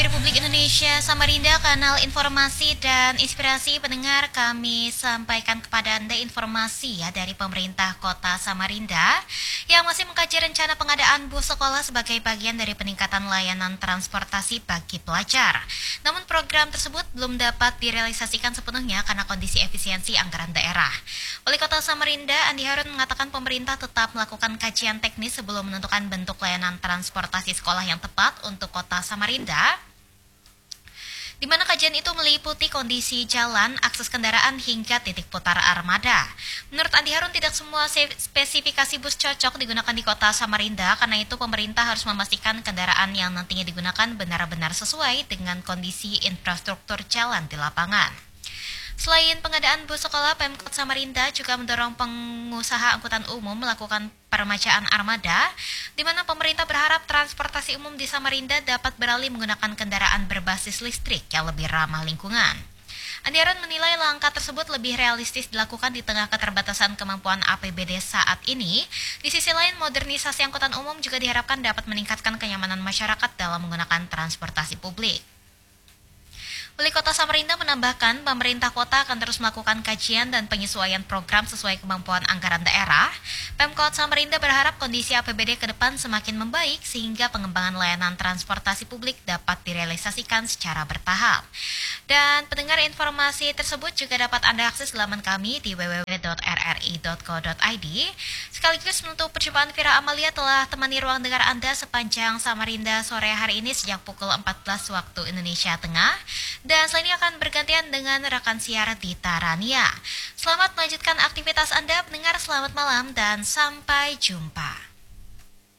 Republik Indonesia Samarinda, kanal informasi dan inspirasi pendengar, kami sampaikan kepada Anda informasi dari pemerintah Kota Samarinda yang masih mengkaji rencana pengadaan bus sekolah sebagai bagian dari peningkatan layanan transportasi bagi pelajar. Namun program tersebut belum dapat direalisasikan sepenuhnya karena kondisi efisiensi anggaran daerah. Wali Kota Samarinda, Andi Harun, mengatakan pemerintah tetap melakukan kajian teknis sebelum menentukan bentuk layanan transportasi sekolah yang tepat untuk Kota Samarinda, di mana kajian itu meliputi kondisi jalan, akses kendaraan, hingga titik putar armada. Menurut Andi Harun, tidak semua spesifikasi bus cocok digunakan di Kota Samarinda, karena itu pemerintah harus memastikan kendaraan yang nantinya digunakan benar-benar sesuai dengan kondisi infrastruktur jalan di lapangan. Selain pengadaan bus sekolah, Pemkot Samarinda juga mendorong pengusaha angkutan umum melakukan permajaan armada, di mana pemerintah berharap transportasi umum di Samarinda dapat beralih menggunakan kendaraan berbasis listrik yang lebih ramah lingkungan. Andi Harun menilai langkah tersebut lebih realistis dilakukan di tengah keterbatasan kemampuan APBD saat ini. Di sisi lain, modernisasi angkutan umum juga diharapkan dapat meningkatkan kenyamanan masyarakat dalam menggunakan transportasi publik. Wali Kota Samarinda menambahkan, pemerintah kota akan terus melakukan kajian dan penyesuaian program sesuai kemampuan anggaran daerah. Pemkot Samarinda berharap kondisi APBD ke depan semakin membaik sehingga pengembangan layanan transportasi publik dapat direalisasikan secara bertahap. Dan pendengar, informasi tersebut juga dapat Anda akses di laman kami di www.rri.co.id. Sekaligus menutup perjumpaan, Vira Amalia telah temani ruang dengar Anda sepanjang Samarinda sore hari ini sejak pukul 14 waktu Indonesia Tengah. Dan selain ini akan bergantian dengan rekan siar Dita Rania. Selamat melanjutkan aktivitas Anda, pendengar. Selamat malam dan sampai jumpa.